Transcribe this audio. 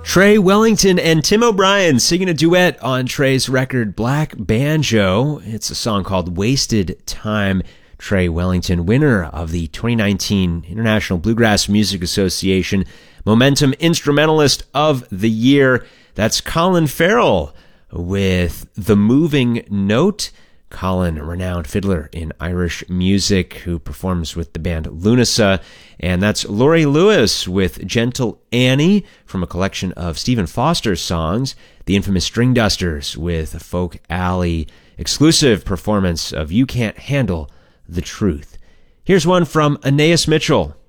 Trey Wellington and Tim O'Brien singing a duet on Trey's record Black Banjo. It's a song called Wasted Time. Trey Wellington, winner of the 2019 International Bluegrass Music Association Momentum Instrumentalist of the Year. That's Colin Farrell with The Moving Note. Colin, a renowned fiddler in Irish music who performs with the band Lunasa. And that's Laurie Lewis with Gentle Annie from a collection of Stephen Foster songs. The infamous String Dusters with a Folk Alley exclusive performance of You Can't Handle the Truth. Here's one from Anais Mitchell.